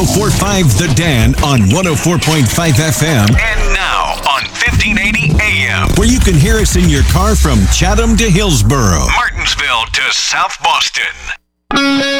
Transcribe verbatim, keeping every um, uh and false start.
four point five The Dan on one oh four point five F M. And now on fifteen eighty A M. Where you can hear us in your car from Chatham to Hillsboro, Martinsville to South Boston.